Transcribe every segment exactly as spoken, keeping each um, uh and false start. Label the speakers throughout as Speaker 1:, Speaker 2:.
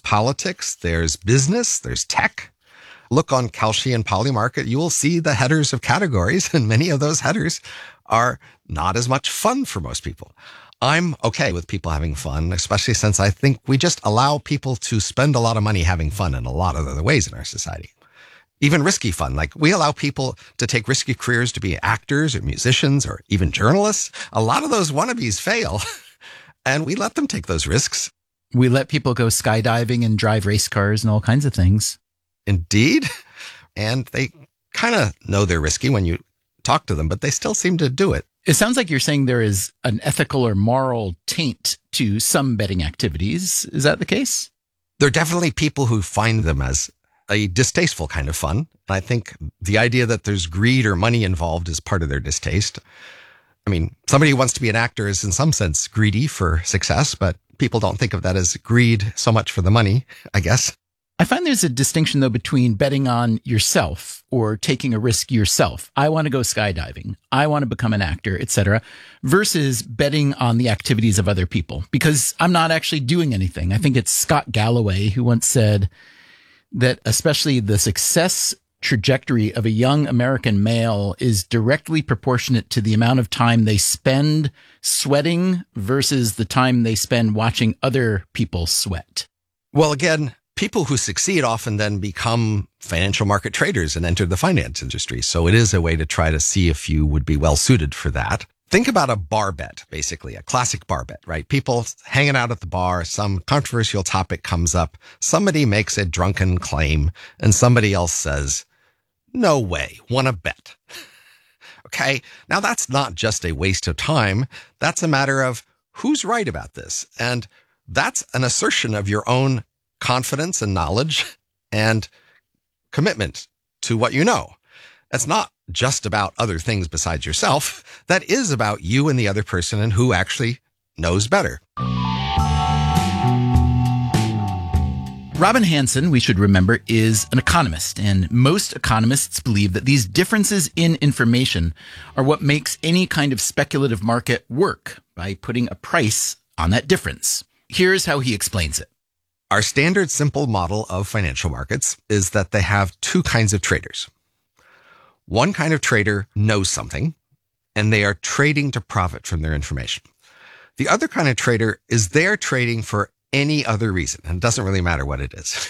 Speaker 1: politics, there's business, there's tech. Look on Kalshi and Polymarket, you will see the headers of categories, and many of those headers are not as much fun for most people. I'm okay with people having fun, especially since I think we just allow people to spend a lot of money having fun in a lot of other ways in our society. Even risky fun, like we allow people to take risky careers to be actors or musicians or even journalists. A lot of those wannabes fail, and we let them take those risks.
Speaker 2: We let people go skydiving and drive race cars and all kinds of things.
Speaker 1: Indeed. And they kind of know they're risky when you talk to them, but they still seem to do it.
Speaker 2: It sounds like you're saying there is an ethical or moral taint to some betting activities. Is that the case?
Speaker 1: There are definitely people who find them as a distasteful kind of fun. I think the idea that there's greed or money involved is part of their distaste. I mean, somebody who wants to be an actor is in some sense greedy for success, but people don't think of that as greed so much for the money, I guess.
Speaker 2: I find there's a distinction, though, between betting on yourself or taking a risk yourself. I want to go skydiving. I want to become an actor, et cetera, versus betting on the activities of other people because I'm not actually doing anything. I think it's Scott Galloway who once said that especially the success trajectory of a young American male is directly proportionate to the amount of time they spend sweating versus the time they spend watching other people sweat.
Speaker 1: Well, again, people who succeed often then become financial market traders and enter the finance industry. So it is a way to try to see if you would be well suited for that. Think about a bar bet, basically, a classic bar bet, right? People hanging out at the bar, some controversial topic comes up, somebody makes a drunken claim, and somebody else says, no way, wanna bet. Okay, now that's not just a waste of time. That's a matter of who's right about this. And that's an assertion of your own confidence and knowledge and commitment to what you know. It's not just about other things besides yourself. That is about you and the other person and who actually knows better.
Speaker 2: Robin Hanson, we should remember, is an economist, and most economists believe that these differences in information are what makes any kind of speculative market work by putting a price on that difference. Here's how he explains it.
Speaker 1: Our standard simple model of financial markets is that they have two kinds of traders. One kind of trader knows something, and they are trading to profit from their information. The other kind of trader is they're trading for any other reason, and it doesn't really matter what it is.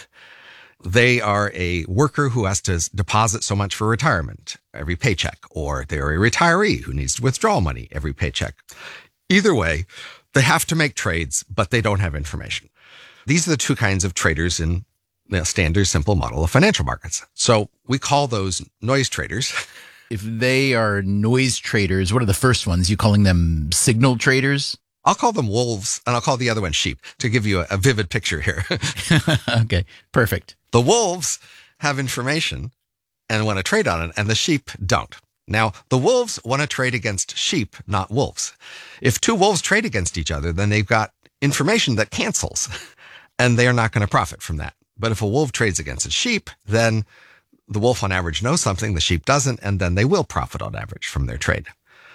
Speaker 1: They are a worker who has to deposit so much for retirement every paycheck, or they're a retiree who needs to withdraw money every paycheck. Either way, they have to make trades, but they don't have information. These are the two kinds of traders in the standard simple model of financial markets. So we call those noise traders.
Speaker 2: If they are noise traders, what are the first ones? You calling them signal traders?
Speaker 1: I'll call them wolves, and I'll call the other one sheep to give you a, a vivid picture here.
Speaker 2: Okay, perfect.
Speaker 1: The wolves have information and want to trade on it, and the sheep don't. Now, the wolves want to trade against sheep, not wolves. If two wolves trade against each other, then they've got information that cancels, and they are not going to profit from that. But if a wolf trades against a sheep, then the wolf on average knows something, the sheep doesn't, and then they will profit on average from their trade.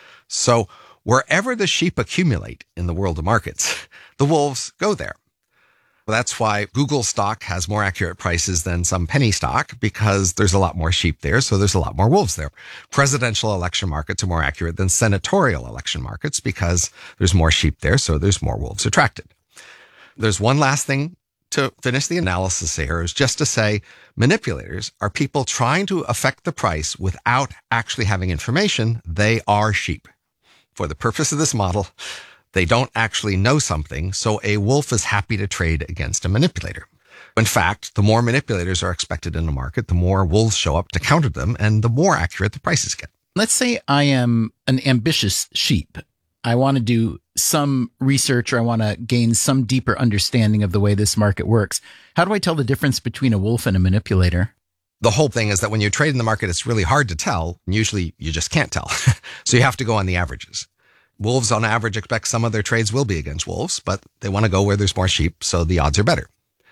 Speaker 1: So wherever the sheep accumulate in the world of markets, the wolves go there. That's why Google stock has more accurate prices than some penny stock, because there's a lot more sheep there, so there's a lot more wolves there. Presidential election markets are more accurate than senatorial election markets because there's more sheep there, so there's more wolves attracted. There's one last thing to finish the analysis here, is just to say manipulators are people trying to affect the price without actually having information. They are sheep. For the purpose of this model, they don't actually know something, so a wolf is happy to trade against a manipulator. In fact, the more manipulators are expected in the market, the more wolves show up to counter them, and the more accurate the prices get.
Speaker 2: Let's say I am an ambitious sheep. I want to do some research, or I want to gain some deeper understanding of the way this market works. How do I tell the difference between a wolf and a manipulator?
Speaker 1: The whole thing is that when you trade in the market, it's really hard to tell. Usually you just can't tell. So you have to go on the averages. Wolves on average expect some of their trades will be against wolves, but they want to go where there's more sheep, so the odds are better.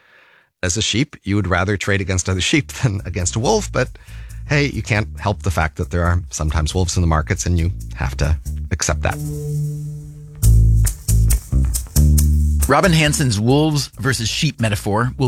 Speaker 1: As a sheep, you would rather trade against other sheep than against a wolf, but hey, you can't help the fact that there are sometimes wolves in the markets, and you have to accept that.
Speaker 2: Robin Hanson's wolves versus sheep metaphor will